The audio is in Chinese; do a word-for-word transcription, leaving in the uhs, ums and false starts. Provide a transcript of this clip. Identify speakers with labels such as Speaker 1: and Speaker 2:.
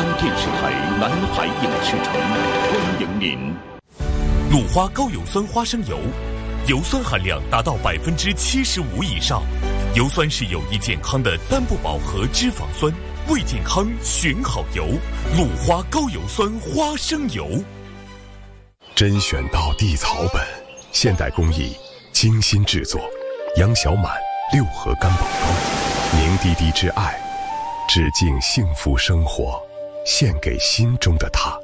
Speaker 1: 央电视台南海影视城欢迎您。
Speaker 2: 鲁花高油酸花生油，油酸含量达到百分之七十五以上，油酸是有益健康的单不饱和脂肪酸，为健康选好油。鲁花高油酸花生油，
Speaker 3: 甄选到地草本，现代工艺精心制作，杨小满六合干宝膏，凝滴滴之爱，致敬幸福生活，献给心中的他。